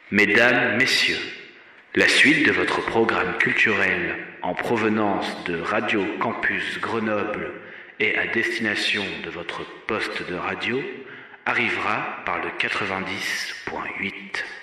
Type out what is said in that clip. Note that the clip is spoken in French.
Mesdames, Messieurs, la suite de votre programme culturel en provenance de Radio Campus Grenoble et à destination de votre poste de radio arrivera par le 90.8.